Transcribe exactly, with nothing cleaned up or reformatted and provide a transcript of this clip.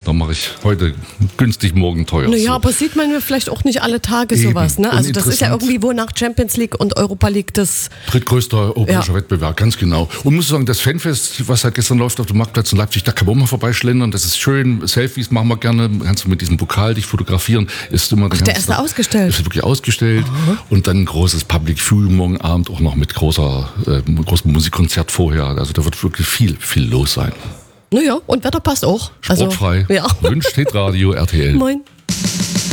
Da mache ich heute günstig, morgen teuer. Naja, so. aber sieht man vielleicht auch nicht alle Tage Eben. sowas. Ne? Und Also das ist ja interessant. irgendwie, wo nach Champions League und Europa League das... Drittgrößter europäischer Ja. Wettbewerb, ganz genau. Und muss sagen, das Fanfest, was halt gestern läuft auf dem Marktplatz in Leipzig, da kann man auch mal vorbeischlendern. Das ist schön. Selfies machen wir gerne. Kannst du mit diesem Pokal dich fotografieren. Ist immer den Ach, der ganzen ist da Tag- ausgestellt? Ist wirklich ausgestellt. Aha. Und dann ein großes Public Viewing morgen Abend, auch noch mit großer, äh, großem Musikkonzert vorher. Also da wird wirklich viel, viel los sein. Naja, und Wetter passt auch. Sportfrei. Also, ja. Wünscht Hitradio R T L. Moin.